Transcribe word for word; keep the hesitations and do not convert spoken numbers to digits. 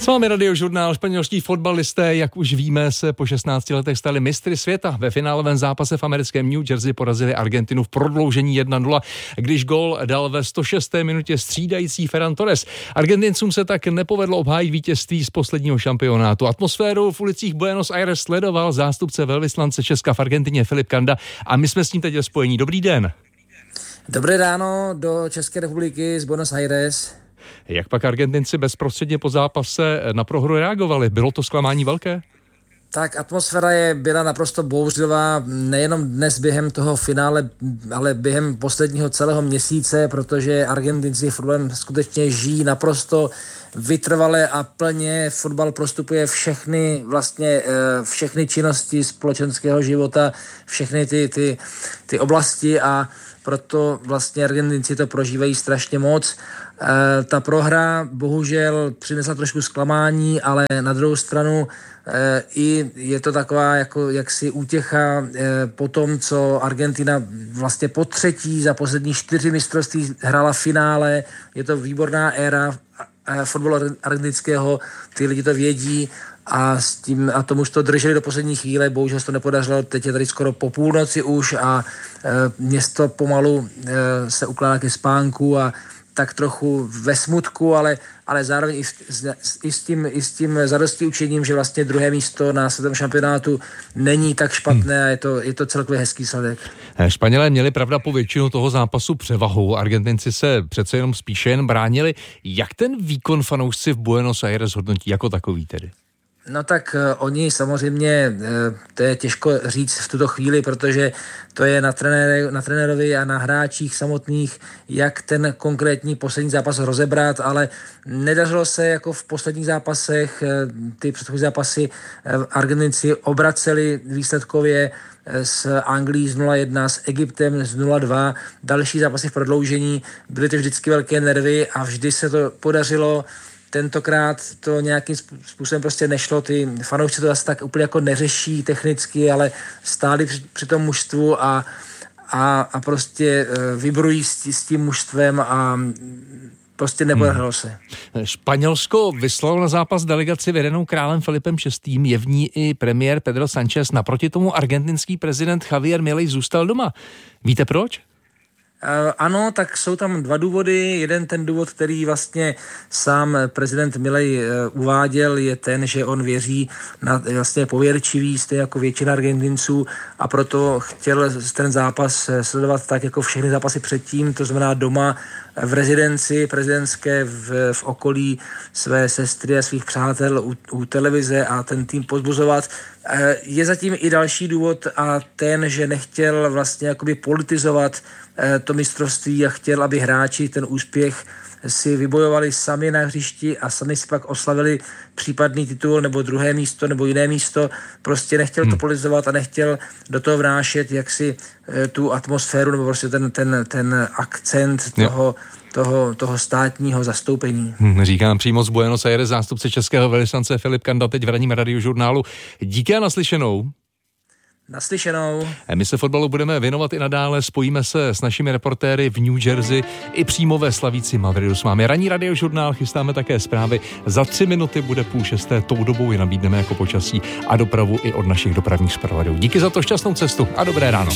vámi Radiožurnál. Španělští fotbalisté, jak už víme, se po šestnácti letech stali mistry světa. Ve finálovém zápase v americkém New Jersey porazili Argentinu v prodloužení jedna nula, když gól dal ve sto šesté minutě střídající Ferran Torres. Argentincům se tak nepovedlo obhájit vítězství z posledního šampionátu. Atmosféru v ulicích Buenos Aires sledoval zástupce velvyslance Česka v Argentině Filip Kanda a my jsme s ním teď ve spojení. Dobrý den. Dobré ráno do České republiky z Buenos Aires. Jak pak Argentinci bezprostředně po zápase na prohru reagovali? Bylo to zklamání velké? Tak atmosféra je, byla naprosto bouřlivá, nejenom dnes během toho finále, ale během posledního celého měsíce, protože Argentinci fotbalem skutečně žijí naprosto vytrvale a plně. Fotbal prostupuje všechny vlastně všechny činnosti společenského života, všechny ty, ty, ty oblasti a proto vlastně Argentinci to prožívají strašně moc. E, ta prohra bohužel přinesla trošku zklamání, ale na druhou stranu e, i je to taková jako jaksi útěcha e, po tom, co Argentina vlastně po třetí za poslední čtyři mistrovství hrála finále. Je to výborná éra e, fotbalu argentinského, ty lidi to vědí a s tím a tomu už to drželi do poslední chvíle, bohužel se to nepodařilo, teď je tady skoro po půlnoci už a e, město pomalu e, se ukládá ke spánku a tak trochu ve smutku, ale, ale zároveň i s, i s tím, i s tím zadostí učením, že vlastně druhé místo na světovém šampionátu není tak špatné hmm. a je to, je to celkově hezký sladek. Španělé měli pravda po většinu toho zápasu převahu, Argentinci se přece jenom spíše jen bránili. Jak ten výkon fanoušci v Buenos Aires hodnotí jako takový tedy? No tak uh, oni samozřejmě, uh, to je těžko říct v tuto chvíli, protože to je na, trenér, na trenérovi a na hráčích samotných, jak ten konkrétní poslední zápas rozebrat, ale nedařilo se jako v posledních zápasech, uh, ty předchozí zápasy uh, Argentinci obraceli výsledkově s Anglií z nula jedna, s Egyptem z nula dva, další zápasy v prodloužení, byly to vždycky velké nervy a vždy se to podařilo. Tentokrát to nějakým způsobem prostě nešlo, ty fanoušci to zase tak úplně jako neřeší technicky, ale stáli při, při tom mužstvu a, a, a prostě vybrují s, s tím mužstvem a prostě nepodařilo se. Hmm. Španělsko vyslalo na zápas delegaci vedenou králem Filipem šestým, je v ní i premiér Pedro Sánchez, naproti tomu argentinský prezident Javier Milei zůstal doma. Víte proč? Uh, ano, tak jsou tam dva důvody. Jeden ten důvod, který vlastně sám prezident Milei uh, uváděl, je ten, že on věří na vlastně pověrčivý, stejně jako většina Argentinců a proto chtěl ten zápas sledovat tak jako všechny zápasy předtím, to znamená doma v rezidenci prezidentské v, v okolí své sestry a svých přátel u, u televize a ten tým pozbuzovat. Uh, je zatím i další důvod a ten, že nechtěl vlastně jakoby politizovat to mistrovství a chtěl, aby hráči ten úspěch si vybojovali sami na hřišti a sami si pak oslavili případný titul nebo druhé místo nebo jiné místo. Prostě nechtěl hmm. to politizovat a nechtěl do toho vnášet jaksi tu atmosféru nebo prostě ten, ten, ten akcent toho, toho, toho státního zastoupení. Hmm, říkám přímo z Buenos Aires zástupce českého velvyslance Filip Kanda teď v ranním Radiožurnálu. Díky a naslyšenou. Naslyšenou. My se fotbalu budeme věnovat i nadále, spojíme se s našimi reportéry v New Jersey i přímo ve slavící Madridu. S vámi ranní Radiožurnál, chystáme také zprávy. Za tři minuty bude půl šesté, tou dobou je nabídneme jako počasí a dopravu i od našich dopravních zpravodajů. Díky za to, šťastnou cestu a dobré ráno.